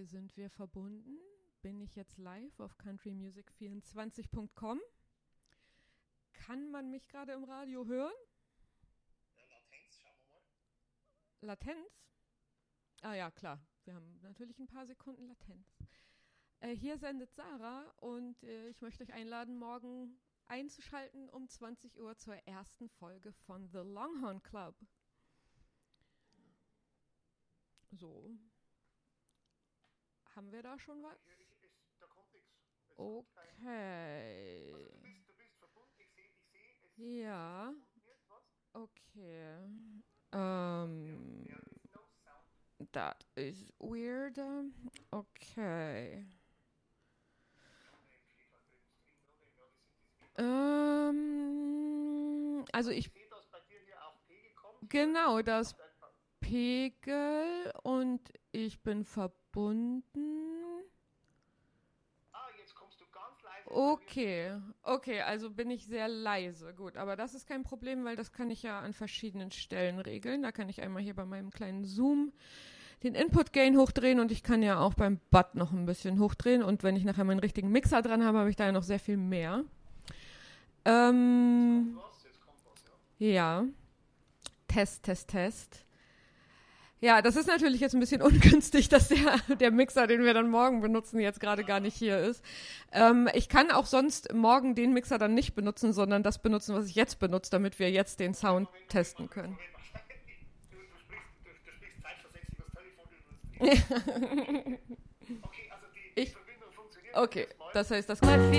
Sind wir verbunden? Bin ich jetzt live auf countrymusic24.com? Kann man mich gerade im Radio hören? Latenz, schauen wir mal. Latenz? Ah ja, klar. Wir haben natürlich ein paar Sekunden Latenz. Hier sendet Sarah und ich möchte euch einladen, morgen einzuschalten um 20 Uhr zur ersten Folge von The Longhorn Club. So. Haben wir da schon was? Da kommt nichts. Okay. Also du bist verbunden, ich sehe es. Ja. Was? Okay. There is no sound. That is weird. Okay. Also ich sehe, dass bei dir hier auch Pegel kommt. genau, das Pegel und ich bin verbunden. Jetzt kommst du ganz leise. Okay, also bin ich sehr leise. Gut, aber das ist kein Problem, weil das kann ich ja an verschiedenen Stellen regeln. Da kann ich einmal hier bei meinem kleinen Zoom den Input-Gain hochdrehen und ich kann ja auch beim Butt noch ein bisschen hochdrehen und wenn ich nachher meinen richtigen Mixer dran habe, habe ich da ja noch sehr viel mehr. Jetzt kommt was, Ja. Test. Ja, das ist natürlich jetzt ein bisschen ungünstig, dass der Mixer, den wir dann morgen benutzen, jetzt gerade gar nicht hier ist. Ich kann auch sonst morgen den Mixer dann nicht benutzen, sondern das benutzen, was ich jetzt benutze, damit wir jetzt den Sound testen können. Du sprichst zeitversetzt über das Telefon. Okay, also die Verbindung funktioniert. Okay, das heißt, das kann